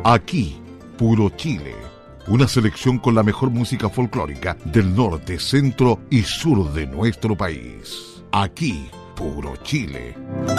Aquí, Puro Chile. Una selección con la mejor música folclórica del norte, centro y sur de nuestro país. Aquí, Puro Chile.